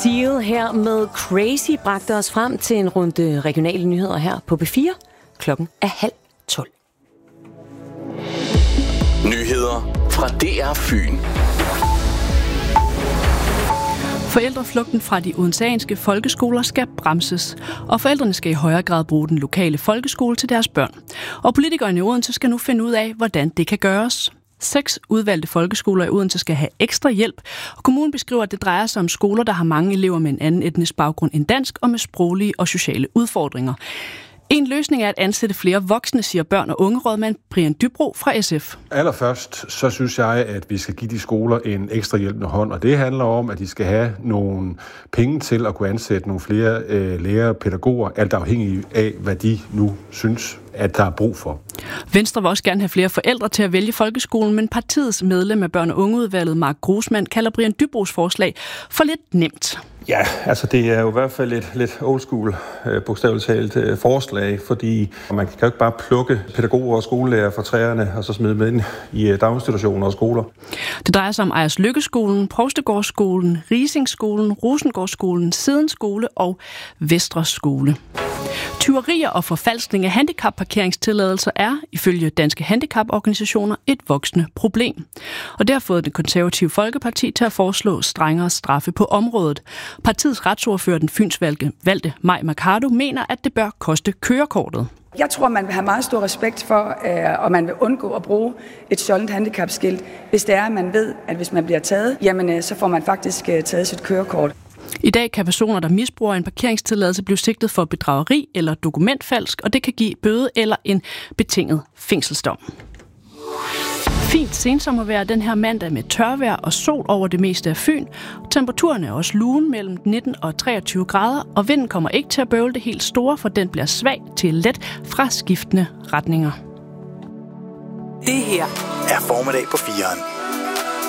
Seal her med Crazy bragte os frem til en runde regionale nyheder her på B4. Klokken er 11:30. Nyheder fra DR Fyn. Forældreflugten fra de odenseanske folkeskoler skal bremses, og forældrene skal i højere grad bruge den lokale folkeskole til deres børn. Og politikerne i Odense skal nu finde ud af, hvordan det kan gøres. 6 udvalgte folkeskoler i Odense skal have ekstra hjælp, og kommunen beskriver, at det drejer sig om skoler, der har mange elever med en anden etnisk baggrund end dansk og med sproglige og sociale udfordringer. En løsning er at ansætte flere voksne, siger børn- og ungerådmand Brian Dybro fra SF. Allerførst så synes jeg, at vi skal give de skoler en ekstra hjælpende hånd, og det handler om, at de skal have nogle penge til at kunne ansætte nogle flere lærere og pædagoger, alt afhængig af, hvad de nu synes, at der er brug for. Venstre vil også gerne have flere forældre til at vælge folkeskolen, men partiets medlem af børn- og ungeudvalget, Mark Grossmann, kalder Brian Dybros forslag for lidt nemt. Ja, altså det er jo i hvert fald et lidt old school, bogstaveligt talt forslag, fordi man kan jo ikke bare plukke pædagoger og skolelærer fra træerne og så smide dem ind i daginstitutioner og skoler. Det drejer sig om Ejers Lykkeskolen, Provstegårdsskolen, Risingskolen, Rosengårdsskolen, Sidens Skole og Vestre Skole. Tyverier og forfalskning af handicapparkeringstilladelser er, ifølge Danske Handicaporganisationer, et voksende problem. Og det har fået Det Konservative Folkeparti til at foreslå strengere straffe på området. Partiets retsordfører, den fynsvalgte Mai Mercado, mener, at det bør koste kørekortet. Jeg tror, man vil have meget stor respekt for, og man vil undgå at bruge et stjålent handicapskilt, hvis det er, at man ved, at hvis man bliver taget, jamen så får man faktisk taget sit kørekort. I dag kan personer, der misbruger en parkeringstilladelse, blive sigtet for bedrageri eller dokumentfalsk, og det kan give bøde eller en betinget fængselsdom. Fint sensommervejr den her mandag med tørvejr og sol over det meste af Fyn. Temperaturen er også lugen mellem 19 og 23 grader, og vinden kommer ikke til at bøvle det helt store, for den bliver svag til let fra skiftende retninger. Det her er Formiddag på 4'eren.